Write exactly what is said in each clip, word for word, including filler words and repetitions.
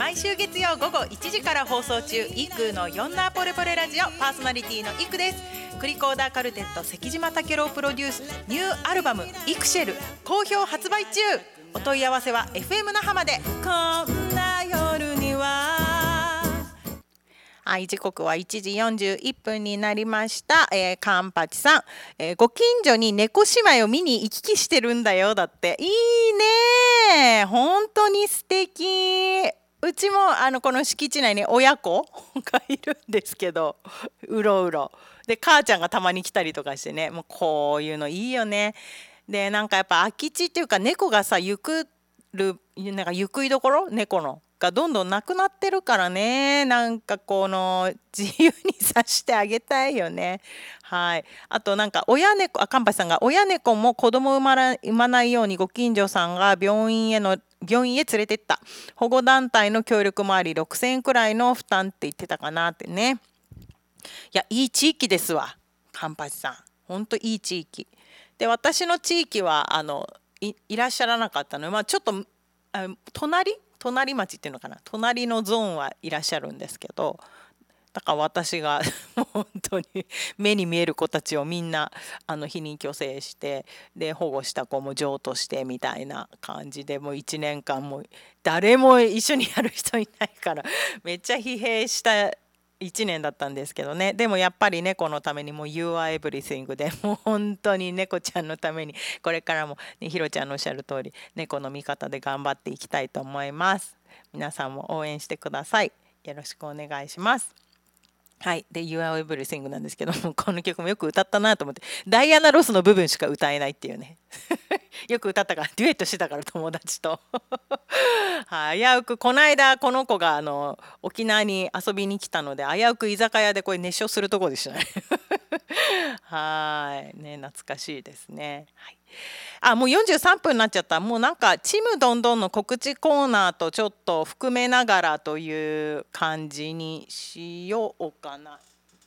毎週月曜午後いちじから放送中、イクのヨンナーポレポレラジオ、パーソナリティのイクです。クリコーダーカルテット関島武郎プロデュースニューアルバムイクシェル好評発売中。お問い合わせは エフエム 那覇まで。こんな夜には。はい、時刻はいちじよんじゅういっぷんになりました。えー、カンパチさん、えー、ご近所に猫姉妹を見に行き来してるんだよ。だっていいね、本当に素敵。うちもあのこの敷地内に親子がいるんですけど、うろうろで母ちゃんがたまに来たりとかしてね、もうこういうのいいよね。でなんかやっぱ空き地っていうか、猫がさ行くるなんか行くいどころ、猫のがどんどんなくなってるからね、なんかこの自由にさしてあげたいよね。はい。あとなんか親猫、あ、カンパチさんが親猫も子供産まら産まないようにご近所さんが病院への病院へ連れてった。保護団体の協力もありろくせんえんくらいの負担って言ってたかなってね。いや、いい地域ですわ、カンパチさん。ほんといい地域で、私の地域はあの い, いらっしゃらなかったので、まあ、ちょっとあ隣隣町っていうのかな、隣のゾーンはいらっしゃるんですけど、だから私がもう本当に目に見える子たちをみんなあの避妊去勢して、で保護した子も譲渡してみたいな感じで、もういちねんかんも誰も一緒にやる人いないからめっちゃ疲弊したいちねんだったんですけどね。でもやっぱり猫のためにもう You are everything で、もう本当に猫ちゃんのためにこれからも、ね、ひろちゃんのおっしゃる通り猫の味方で頑張っていきたいと思います。皆さんも応援してください。よろしくお願いします。はい、で You are everything なんですけども、この曲もよく歌ったなと思って、ダイアナ・ロスの部分しか歌えないっていうねよく歌ったから、デュエットしてたから友達とはい、危うくこの間この子があの沖縄に遊びに来たので、危うく居酒屋でこれ熱唱するとこでしたねはいね、懐かしいですね。はい、あ、もうよんじゅうさんぷんになっちゃった。もうなんかちむどんどんの告知コーナーとちょっと含めながらという感じにしようかな。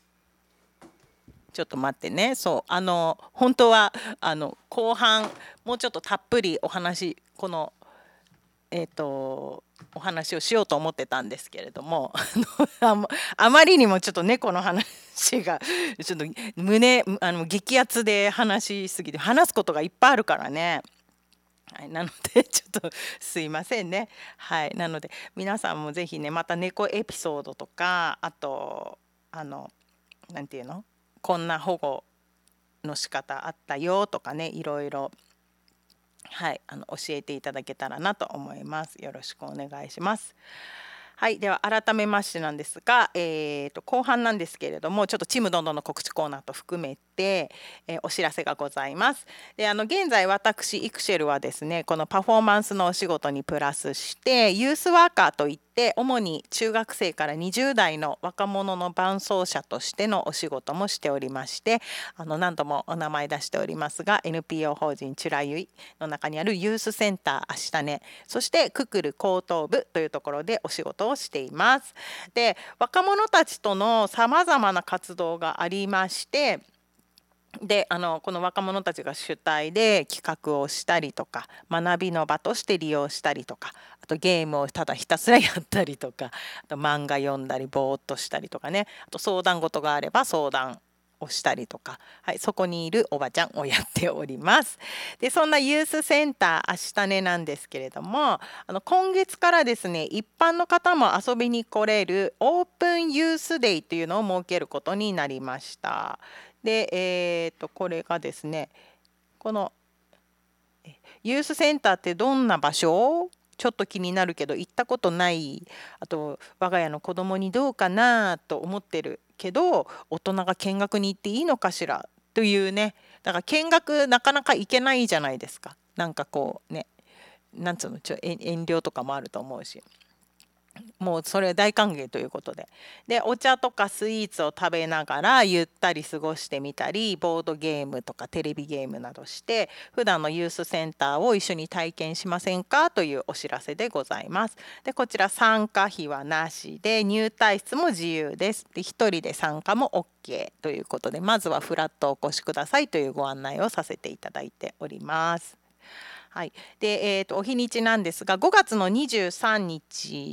ちょっと待ってね。そう、あの本当はあの後半もうちょっとたっぷりお話、このえーとお話をしようと思ってたんですけれども、あのあまりにもちょっと猫の話がちょっと胸あの激アツで話しすぎて、話すことがいっぱいあるからね。はい、なのでちょっとすいませんね。はい、なので皆さんもぜひね、また猫エピソードとか、あとあのなんていうの、こんな保護の仕方あったよとかね、いろいろ、はい、あの教えていただけたらなと思います。よろしくお願いします。はい、では改めましてなんですが、えー、と後半なんですけれども、ちょっとちむどんどんの告知コーナーと含めて、えーお知らせがございます。であの現在私イクシェルはですね、このパフォーマンスのお仕事にプラスしてユースワーカーといって主に中学生からにじゅう代の若者の伴走者としてのお仕事もしておりまして、あの何度もお名前出しておりますが エヌピーオー 法人チュラユイの中にあるユースセンターあしたね、そしてククル高等部というところでお仕事をしています。で若者たちとのさまざまな活動がありまして、であのこの若者たちが主体で企画をしたりとか、学びの場として利用したりとか、あとゲームをただひたすらやったりとか、あと漫画読んだりぼーっとしたりとかね、あと相談事があれば相談をしたりとか、はい、そこにいるおばちゃんをやっております。でそんなユースセンターあしたねなんですけれども、あの今月からですね、一般の方も遊びに来れるオープンユースデイというのを設けることになりました。で、えー、とこれがですね、このユースセンターってどんな場所？ちょっと気になるけど行ったことない、あと我が家の子供にどうかなと思ってるけど大人が見学に行っていいのかしらというね。だから見学なかなか行けないじゃないですか。なんかこうね、なんつうの、ちょ遠遠慮とかもあると思うし、もうそれ大歓迎ということで、でお茶とかスイーツを食べながらゆったり過ごしてみたり、ボードゲームとかテレビゲームなどして普段のユースセンターを一緒に体験しませんかというお知らせでございます。でこちら参加費はなしで入退室も自由です。でひとりで参加も OK ということで、まずはフラットお越しくださいというご案内をさせていただいております。はい、で、えーと、お日にちなんですがごがつのにじゅうさんにち